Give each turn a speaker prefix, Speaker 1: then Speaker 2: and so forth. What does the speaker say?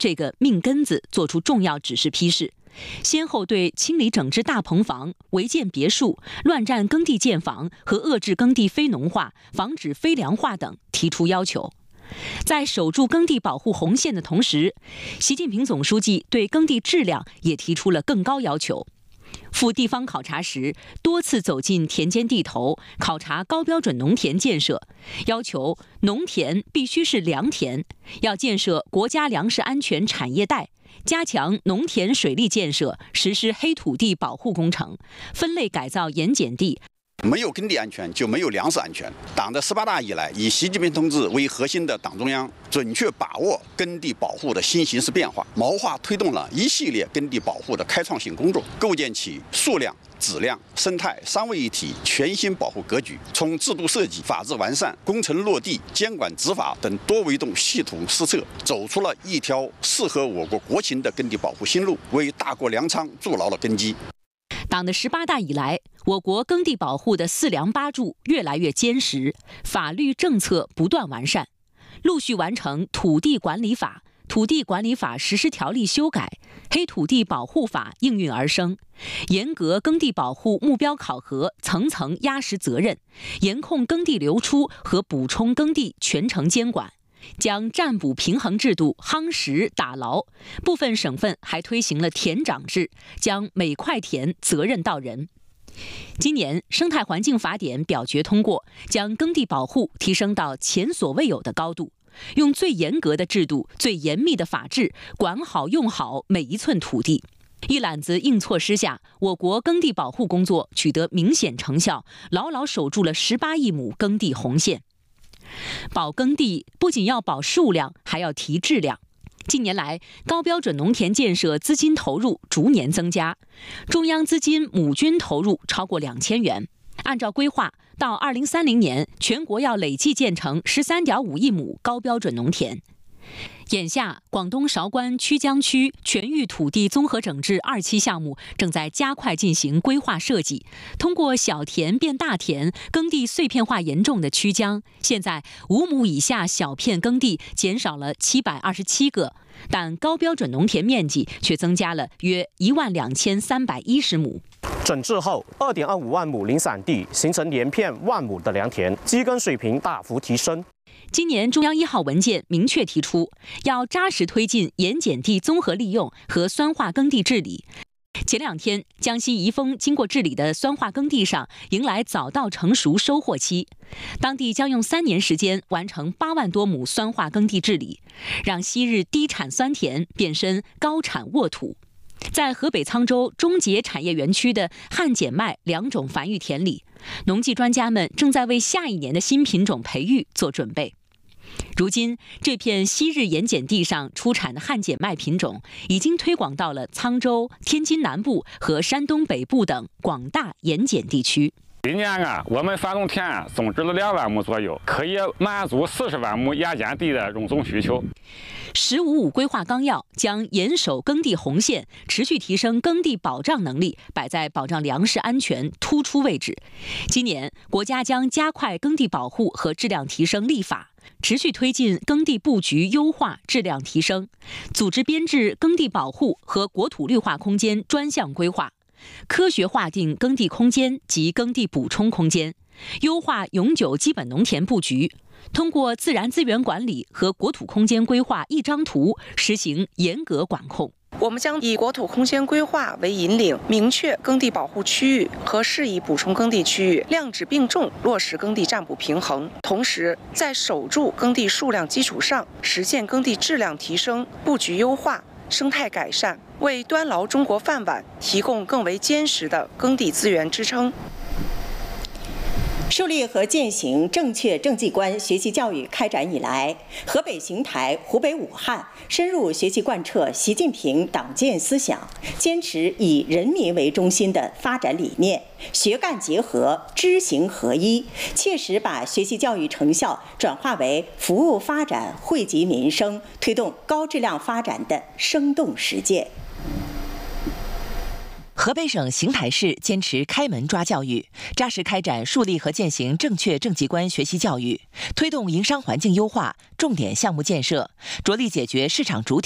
Speaker 1: 这个命根子作出重要指示批示，先后对清理整治大棚房、违建别墅、乱占耕地建房和遏制耕地非农化、防止非粮化等提出要求。在守住耕地保护红线的同时，习近平总书记对耕地质量也提出了更高要求。赴地方考察时，多次走进田间地头，考察高标准农田建设，要求农田必须是良田，要建设国家粮食安全产业带，加强农田水利建设，实施黑土地保护工程，分类改造盐碱地。
Speaker 2: 没有耕地安全，就没有粮食安全。党的18大以来，以习近平同志为核心的党中央准确把握耕地保护的新形势变化，谋划推动了一系列耕地保护的开创性工作，构建起数量、质量、生态三位一体全新保护格局。从制度设计、法制完善、工程落地、监管执法等多维度系统施策，走出了一条适合我国国情的耕地保护新路，为大国粮仓筑牢了根基。
Speaker 1: 党的18大以来，我国耕地保护的4梁8柱越来越坚实，法律政策不断完善，陆续完成《土地管理法》《土地管理法实施条例》修改，黑土地保护法应运而生，严格耕地保护目标考核，层层压实责任，严控耕地流出和补充耕地全程监管。将占补平衡制度夯实打牢，部分省份还推行了田长制，将每块田责任到人。今年生态环境法典表决通过，将耕地保护提升到前所未有的高度，用最严格的制度、最严密的法治，管好用好每一寸土地。一揽子硬措施下，我国耕地保护工作取得明显成效，牢牢守住了18亿亩耕地红线。保耕地不仅要保数量，还要提质量。近年来，高标准农田建设资金投入逐年增加，中央资金亩均投入超过2000元。按照规划，到2030年，全国要累计建成13.5亿亩高标准农田。眼下，广东韶关曲江区全域土地综合整治2期项目正在加快进行规划设计。通过小田变大田，耕地碎片化严重的曲江，现在5亩以下小片耕地减少了727个，但高标准农田面积却增加了约12310亩。
Speaker 3: 整治后，2.25万亩零散地形成连片万亩的良田，基耕水平大幅提升。
Speaker 1: 今年中央1号文件明确提出，要扎实推进盐碱地综合利用和酸化耕地治理。前2天，江西宜丰经过治理的酸化耕地上迎来早稻成熟收获期，当地将用3年时间完成8万多亩酸化耕地治理，让昔日低产酸田变身高产沃土。在河北沧州中捷产业园区的旱碱麦2种繁育田里，农技专家们正在为下一年的新品种培育做准备。如今，这片昔日盐碱地上出产的旱碱麦品种已经推广到了沧州、天津南部和山东北部等广大盐碱地区。
Speaker 4: 今年我们山东田种植了2万亩左右，可以满足40万亩盐碱地的用总需求。
Speaker 1: “15·5”规划纲要将严守耕地红线，持续提升耕地保障能力摆在保障粮食安全突出位置。今年，国家将加快耕地保护和质量提升立法，持续推进耕地布局优化、质量提升，组织编制耕地保护和国土绿化空间专项规划，科学划定耕地空间及耕地补充空间，优化永久基本农田布局。通过自然资源管理和国土空间规划一张图，实行严格管控。
Speaker 5: 我们将以国土空间规划为引领，明确耕地保护区域和适宜补充耕地区域，量质并重落实耕地占补平衡。同时，在守住耕地数量基础上，实现耕地质量提升、布局优化、生态改善，为端牢中国饭碗提供更为坚实的耕地资源支撑。
Speaker 6: 树立和践行正确政绩观学习教育开展以来，河北邢台、湖北武汉深入学习贯彻习近平党建思想，坚持以人民为中心的发展理念，学干结合、知行合一，切实把学习教育成效转化为服务发展、惠及民生、推动高质量发展的生动实践。
Speaker 7: 河北省邢台市坚持开门抓教育，扎实开展树立和践行正确政绩观学习教育，推动营商环境优化，重点项目建设，着力解决市场主体